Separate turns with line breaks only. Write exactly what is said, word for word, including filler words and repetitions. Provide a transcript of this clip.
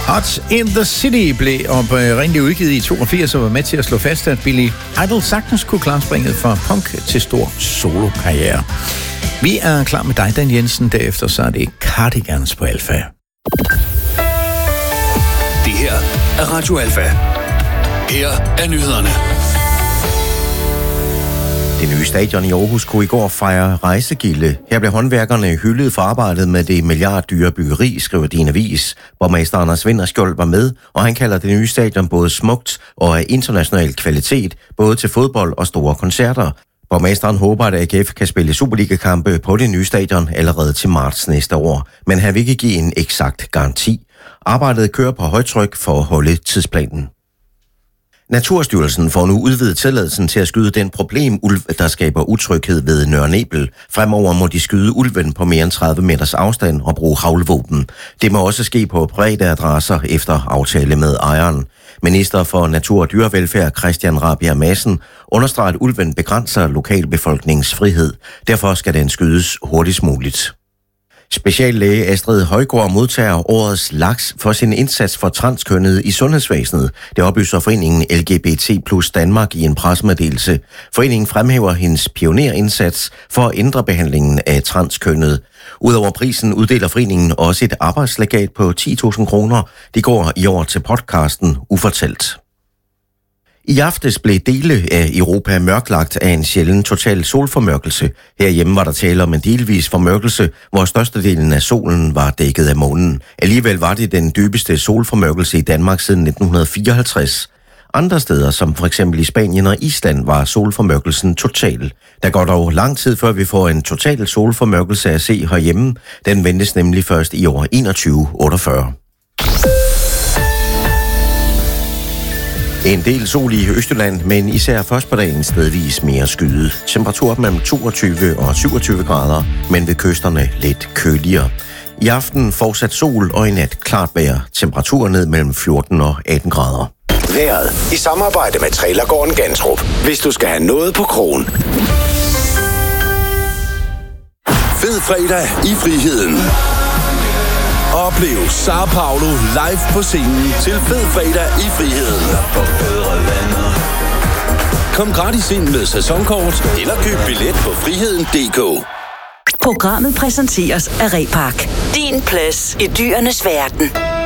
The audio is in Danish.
Hot in the City blev oprindeligt udgivet i toogfirs og var med til at slå fast, at Billy Idol sagtens kunne klare springet fra punk til stor solokarriere. Vi er klar med dig, Dan Jensen. Derefter så er det Cardigans på Alfa.
Det her er Radio Alfa. Her er nyhederne.
Det nye stadion i Aarhus kunne i går fejre rejsegilde. Her blev håndværkerne hyldet for arbejdet med det milliarddyre byggeri, skriver din avis. Borgmester Anders Vinderskjold var med, og han kalder det nye stadion både smukt og af international kvalitet, både til fodbold og store koncerter. Borgmesteren håber, at A G F kan spille Superliga-kampe på det nye stadion allerede til marts næste år, men han vil ikke give en eksakt garanti. Arbejdet kører på højtryk for at holde tidsplanen. Naturstyrelsen får nu udvidet tilladelsen til at skyde den problemulv, der skaber utryghed ved Nørre Nebel. Fremover må de skyde ulven på mere end tredive meters afstand og bruge haglvåben. Det må også ske på private adresser efter aftale med ejeren. Minister for Natur og Dyrevelfærd Christian Rabjerg Madsen understreger, at ulven begrænser lokalbefolkningens frihed. Derfor skal den skydes hurtigst muligt. Speciallæge Astrid Højgaard modtager årets laks for sin indsats for transkønnede i sundhedsvæsenet. Det oplyser foreningen L G B T plus Danmark i en pressemeddelelse. Foreningen fremhæver hendes pionerindsats for at ændre behandlingen af transkønnede. Udover prisen uddeler foreningen også et arbejdslegat på ti tusind kroner. Det går i år til podcasten Ufortalt. I aftes blev dele af Europa mørklagt af en sjælden total solformørkelse. Herhjemme var der tale om en delvis formørkelse, hvor størstedelen af solen var dækket af månen. Alligevel var det den dybeste solformørkelse i Danmark siden nitten fireoghalvtreds. Andre steder, som for eksempel i Spanien og Island, var solformørkelsen total. Der går dog lang tid, før vi får en total solformørkelse at se herhjemme. Den ventes nemlig først i år enogtyve otteogfyrre. En del sol i Østjylland, men især først på dagen stedvis mere skyde. Temperatur mellem toogtyve og syvogtyve grader, men ved kysterne lidt køligere. I aften fortsat sol og i nat klart vejr. Temperatur ned mellem fjorten og atten grader.
Vejret i samarbejde med Trailergården Gantrup. Hvis du skal have noget på krogen. Fed fredag i friheden. Oplev Sao Paulo live på scenen til Fed fredag i friheden. Kom gratis ind med sæsonkort eller køb billet på friheden punktum d k.
Programmet præsenteres af Repark. Din plads i dyrenes verden.